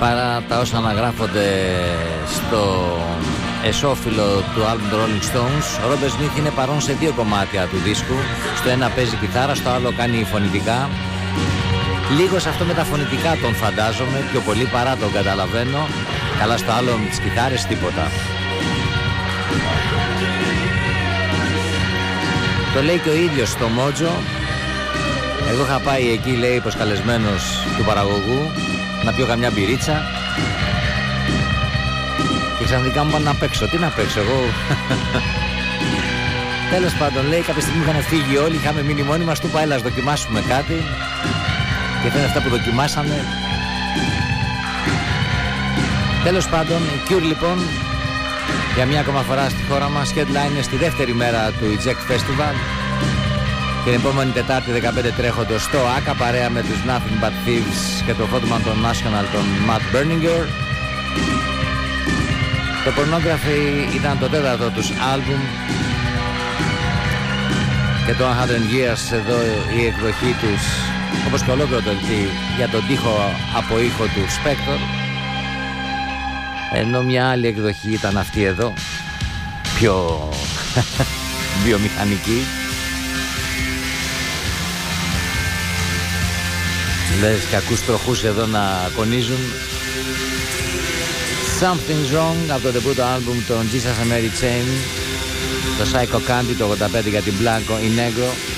Παρά τα όσα αναγράφονται στο εσώφυλλο του άλμπουμ των Rolling Stones, ο Robert Smith είναι παρόν σε 2 κομμάτια του δίσκου. Στο ένα παίζει κιθάρα, στο άλλο κάνει φωνητικά. Λίγο σε αυτό με τα φωνητικά τον φαντάζομαι, πιο πολύ παρά τον καταλαβαίνω. Καλά, στο άλλο με τις κιθάρες τίποτα. Το λέει και ο ίδιος στο Mojo. Εγώ είχα πάει εκεί, λέει, προσκαλεσμένος του παραγωγού, να πιω καμιά μπυρίτσα. Και ξαφνικά μου πάνε να παίξω. Τι να παίξω εγώ? Τέλος πάντων, λέει, κάποια στιγμή είχαν φύγει όλοι, είχαμε μείνει μόνοι μας. Του είπα, έλα, δοκιμάσουμε κάτι. Και ήταν αυτά που δοκιμάσαμε. Τέλος πάντων, η Cure λοιπόν για μια ακόμα φορά στη χώρα μας headline στη δεύτερη μέρα του Eject Festival. Την επόμενη Τετάρτη 15 τρέχοντος στο ΆΚΑ παρέα με τους Nothing But Thieves και το frontman των National, τον Matt Berninger. Το Pornography ήταν το 4ο τους άλμπουμ και το 100 Years εδώ η εκδοχή τους, όπως και ολόκληρο το LP για τον τοίχο από ήχο του Spector. Ενώ μια άλλη εκδοχή ήταν αυτή εδώ, πιο βιομηχανική. Λες κακούς τροχούς εδώ να κονίζουν. Something's Wrong από το debut album των Jesus and Mary Chain, το Psycho Candy το 85 για την Blanco y Negro.